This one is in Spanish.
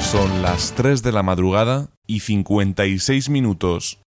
Son las 3 de la madrugada y 56 minutos.